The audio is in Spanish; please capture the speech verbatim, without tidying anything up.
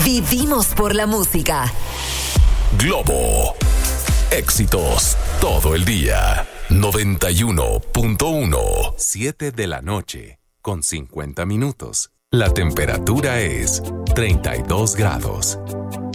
Vivimos por la música. Globo. Éxitos todo el día. noventa y uno punto uno. siete de la noche, con cincuenta minutos. La temperatura es treinta y dos grados.